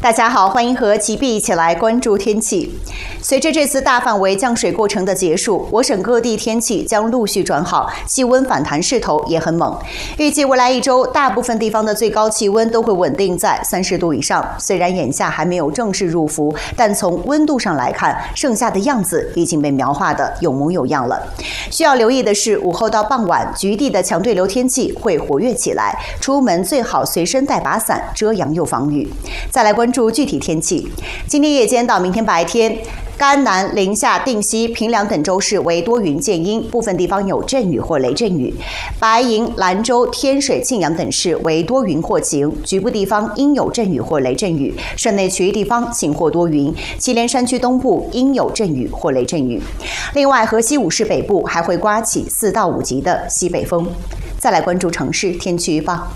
大家好，欢迎和齐碧一起来关注天气。随着这次大范围降水过程的结束，我省各地天气将陆续转好，气温反弹势头也很猛。预计未来一周，大部分地方的最高气温都会稳定在30度以上。虽然眼下还没有正式入伏，但从温度上来看，盛夏的样子已经被描画的有模有样了。需要留意的是，午后到傍晚，局地的强对流天气会活跃起来，出门最好随身带把伞，遮阳又防雨。再来关注具体天气，今天夜间到明天白天，甘南、临夏、定西、平凉等州市为多云见阴，部分地方有阵雨或雷阵雨；白银、兰州、天水、庆阳等市为多云或晴，局部地方应有阵雨或雷阵雨；省内其余地方晴或多云，祁连山区东部应有阵雨或雷阵雨。另外，河西5市北部还会刮起4到5级的西北风。再来关注城市天气预报。